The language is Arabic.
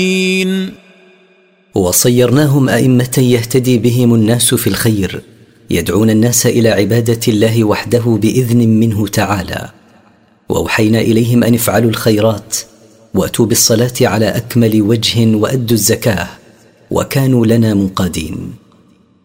وصيرناهم أئمة يهتدي بهم الناس في الخير، يدعون الناس إلى عبادة الله وحده بإذن منه تعالى. وأوحينا إليهم أن افعلوا الخيرات وأتوا بالصلاة على أكمل وجه وأدوا الزكاة وكانوا لنا منقادين.